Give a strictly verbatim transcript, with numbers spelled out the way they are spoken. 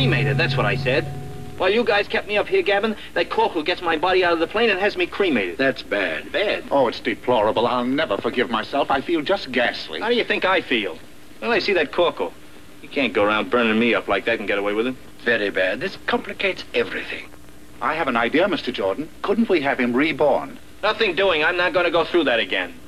cremated, that's what I said. While you guys kept me up here gabbing, that corporal gets my body out of the plane and has me cremated. That's bad. Bad? Oh, it's deplorable. I'll never forgive myself. I feel just ghastly. How do you think I feel? Well, I see that corporal. You can't go around burning me up like that and get away with it. Very bad. This complicates everything. I have an idea, Mister Jordan. Couldn't we have him reborn? Nothing doing. I'm not going to go through that again.